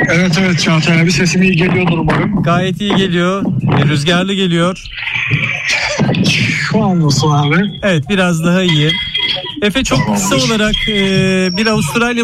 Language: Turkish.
Evet evet Çağatay abi, sesim iyi geliyordur umarım. Gayet iyi geliyor. Rüzgarlı geliyor. Şu an nasıl abi? Evet, biraz daha iyi. Efe, çok kısa Tamamdır. olarak bir Avustralya